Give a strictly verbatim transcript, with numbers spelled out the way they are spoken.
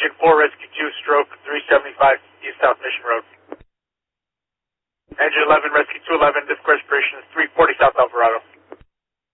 Engine four, Rescue two, stroke three seventy-five, East South Mission Road. Engine eleven, Rescue two eleven, difficult respiration,